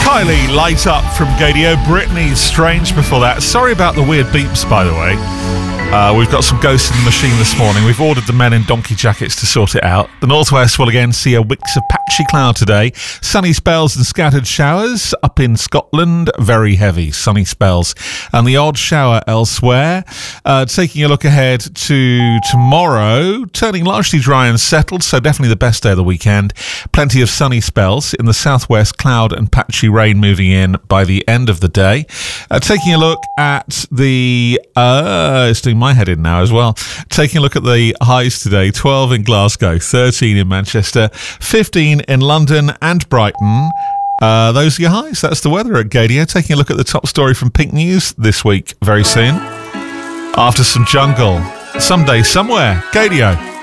Kylie, Light Up from Gadio. Britney's Strange before that. Sorry about the weird beeps, by the way. We've got some ghosts in the machine this morning. We've ordered the men in donkey jackets to sort it out. The northwest will again see a mix of patchy cloud today. Sunny spells and scattered showers. Up in Scotland, very heavy sunny spells. And the odd shower elsewhere. Taking a look ahead to tomorrow, turning largely dry and settled, so definitely the best day of the weekend. Plenty of sunny spells. In the southwest, cloud and patchy rain moving in by the end of the day. Taking a look at the... it's doing my head in now as well. Taking a look at the highs today, 12 in Glasgow, 13 in Manchester, 15 in London and Brighton. Those are your highs. That's the weather at Gadio. Taking a look at the top story from Pink News this week very soon. After some jungle, someday, somewhere, Gadio.